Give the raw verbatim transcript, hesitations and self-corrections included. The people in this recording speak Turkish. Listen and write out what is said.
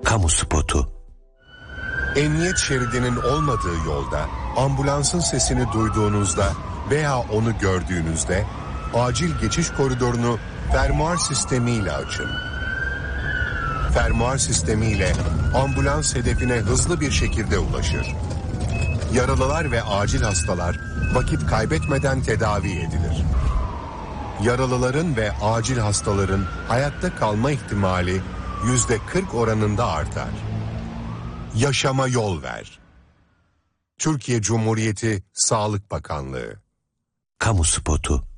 Kamu spotu. Emniyet şeridinin olmadığı yolda ambulansın sesini duyduğunuzda veya onu gördüğünüzde acil geçiş koridorunu fermuar sistemiyle açın. Fermuar sistemiyle ambulans hedefine hızlı bir şekilde ulaşır. Yaralılar ve acil hastalar vakit kaybetmeden tedavi edilir. Yaralıların ve acil hastaların hayatta kalma ihtimali yüzde kırk oranında artar. Yaşama yol ver. Türkiye Cumhuriyeti Sağlık Bakanlığı. Kamu spotu.